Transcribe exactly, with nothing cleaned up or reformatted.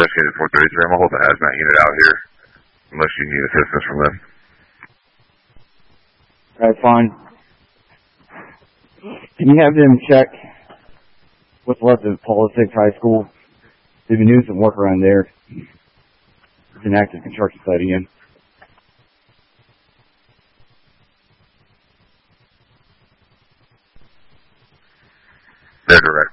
investigated four thirty-three. I'm going to hold the hazmat unit out here, unless you need assistance from them. Alright, fine. Can you have them check what's left of Paula Six High School? They've been doing some work around there. There's an active construction site again. They're direct.